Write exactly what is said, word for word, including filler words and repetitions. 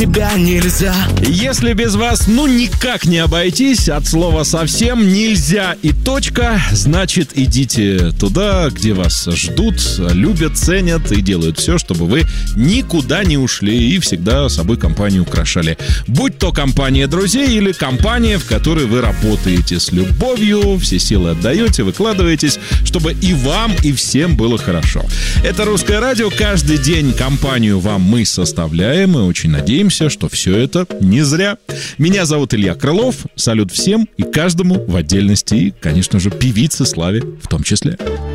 тебя нельзя. Если без вас ну никак не обойтись, от слова совсем нельзя и точка, значит идите туда, где вас ждут, любят, ценят и делают все, чтобы вы никуда не ушли и всегда собой компанию украшали. Будь то компания друзей или компания, в которой вы работаете с любовью, все силы отдаете, выкладываетесь, чтобы и вам, и всем было хорошо. Это «Русское радио». Каждый день компанию вам мы составляем и очень надеемся, что все это не зря. Меня зовут Илья Крылов. Салют всем и каждому в отдельности. И, конечно же, певице Славе в том числе.